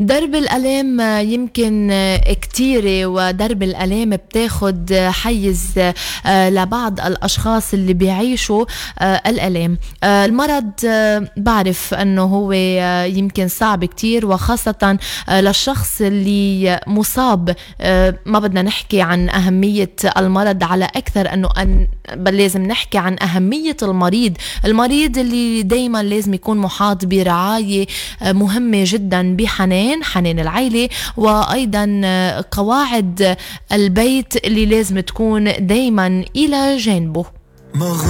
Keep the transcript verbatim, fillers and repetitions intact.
درب الألام يمكن كتيرة، ودرب الألام بتاخد حيز لبعض الأشخاص اللي بيعيشوا الألام. المرض بعرف أنه هو يمكن صعب كتير، وخاصة للشخص اللي مصاب. ما بدنا نحكي عن أهمية المرض على أكثر أنه أن بل لازم نحكي عن أهمية المريض المريض اللي دايما لازم يكون محاط برعاية مهمة جدا، بحنان حنان العائلة، وأيضا قواعد البيت اللي لازم تكون دايما إلى جانبه.